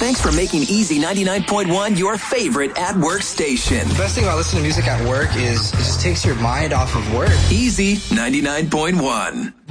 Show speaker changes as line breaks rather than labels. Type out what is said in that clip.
Thanks for making Easy 99.1 your favorite at-work station.
The best thing about listening to music at work is it just takes your mind off of work.
Easy 99.1.